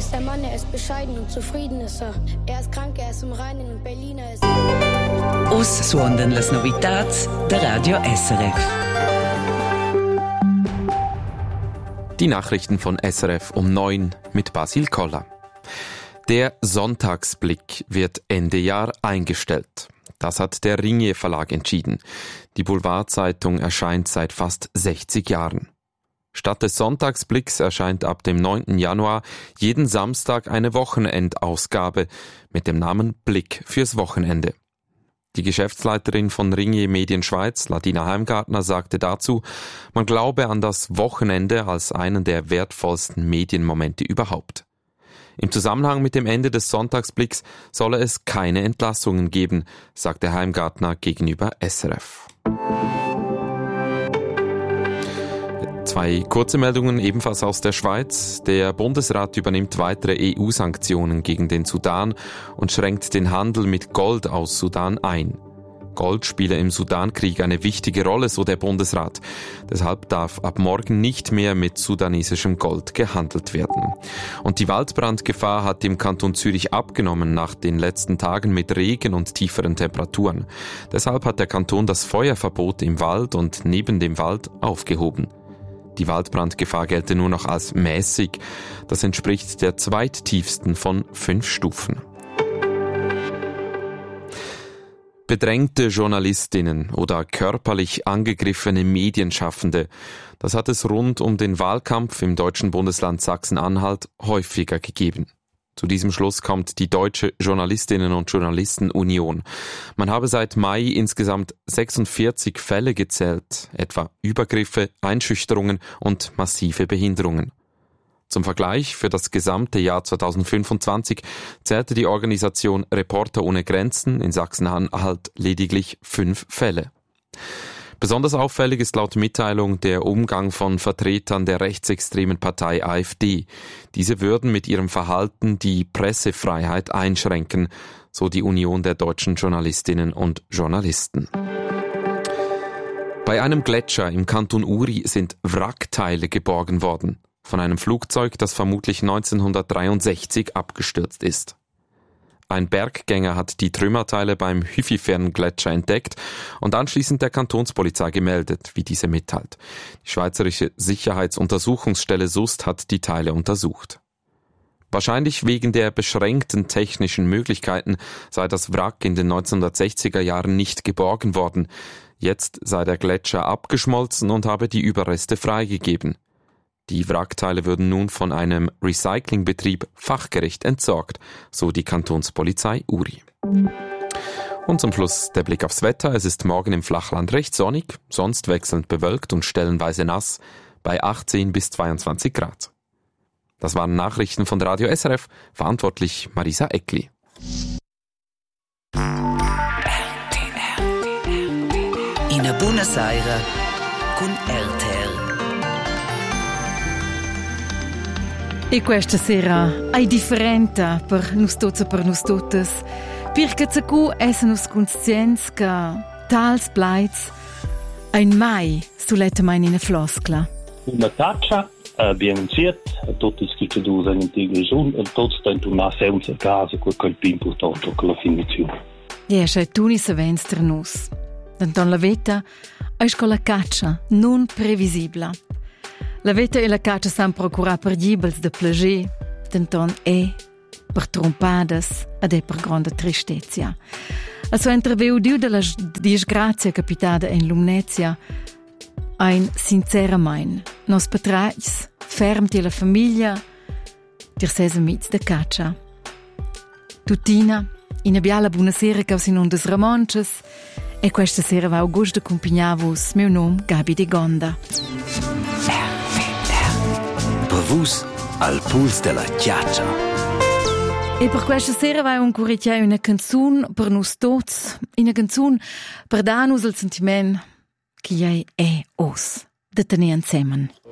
ist der Mann, er ist bescheiden und zufrieden ist er. Er ist krank, er ist im Reinen und Berliner ist... Us suondan las novitats der Radio SRF. Die Nachrichten von SRF um 9 mit Basil Koller. Der Sonntagsblick wird Ende Jahr eingestellt. Das hat der Ringier Verlag entschieden. Die Boulevardzeitung erscheint seit fast 60 Jahren. Statt des Sonntagsblicks erscheint ab dem 9. Januar jeden Samstag eine Wochenendausgabe mit dem Namen Blick fürs Wochenende. Die Geschäftsleiterin von Ringier Medien Schweiz, Ladina Heimgartner, sagte dazu, man glaube an das Wochenende als einen der wertvollsten Medienmomente überhaupt. Im Zusammenhang mit dem Ende des Sonntagsblicks solle es keine Entlassungen geben, sagte Heimgartner gegenüber SRF. Zwei kurze Meldungen ebenfalls aus der Schweiz. Der Bundesrat übernimmt weitere EU-Sanktionen gegen den Sudan und schränkt den Handel mit Gold aus Sudan ein. Gold spiele im Sudankrieg eine wichtige Rolle, so der Bundesrat. Deshalb darf ab morgen nicht mehr mit sudanesischem Gold gehandelt werden. Und die Waldbrandgefahr hat im Kanton Zürich abgenommen nach den letzten Tagen mit Regen und tieferen Temperaturen. Deshalb hat der Kanton das Feuerverbot im Wald und neben dem Wald aufgehoben. Die Waldbrandgefahr gelte nur noch als mäßig. Das entspricht der zweittiefsten von 5 Stufen. Bedrängte Journalistinnen oder körperlich angegriffene Medienschaffende, das hat es rund um den Wahlkampf im deutschen Bundesland Sachsen-Anhalt häufiger gegeben. Zu diesem Schluss kommt die Deutsche Journalistinnen- und Journalistenunion. Man habe seit Mai insgesamt 46 Fälle gezählt, etwa Übergriffe, Einschüchterungen und massive Behinderungen. Zum Vergleich, für das gesamte Jahr 2025 zählte die Organisation Reporter ohne Grenzen in Sachsen-Anhalt lediglich 5 Fälle. Besonders auffällig ist laut Mitteilung der Umgang von Vertretern der rechtsextremen Partei AfD. Diese würden mit ihrem Verhalten die Pressefreiheit einschränken, so die Union der deutschen Journalistinnen und Journalisten. Bei einem Gletscher im Kanton Uri sind Wrackteile geborgen worden. Von einem Flugzeug, das vermutlich 1963 abgestürzt ist. Ein Berggänger hat die Trümmerteile beim Hüfifern-Gletscher entdeckt und anschließend der Kantonspolizei gemeldet, wie diese mitteilt. Die Schweizerische Sicherheitsuntersuchungsstelle SUST hat die Teile untersucht. Wahrscheinlich wegen der beschränkten technischen Möglichkeiten sei das Wrack in den 1960er Jahren nicht geborgen worden. Jetzt sei der Gletscher abgeschmolzen und habe die Überreste freigegeben. Die Wrackteile würden nun von einem Recyclingbetrieb fachgerecht entsorgt, so die Kantonspolizei Uri. Und zum Schluss der Blick aufs Wetter. Es ist morgen im Flachland recht sonnig, sonst wechselnd bewölkt und stellenweise nass, bei 18 bis 22 Grad. Das waren Nachrichten von Radio SRF, verantwortlich Marisa Eckli. In Buenos Aires con RTL. E questa sera è differente per nus tots e per nus tuttes, perché zacù essen nus conscients che tals plaids ein mai suletta mai in una floscla. Una caccia bien ziet, tutti che tu sei integrisun e tutti tentu na senza casa quel che è più importante che la finizione. Ja, c'è tu ni savens ter nus. Denton la vita è con la caccia non previsibile. La veta e la caccia san procurar per gibels de plager, denton per trompadas ed per grande tristezia. A so interveu diu de la disgrazia capitata in Lumnezia, ein sincera mein. Nos patraics, fermti la famiglia, dir ses amics de caccia. Tutina, in abbiala buonasera caus in undes ramonches, e questa sera va August de accompagnavus meu nom Gabi de Gonda. Vus al puls della chiaccia. E per questa sera vai un curicchia una canzun per nus tots, una canzun per dar nus il sentiment che è os de tenir insieme.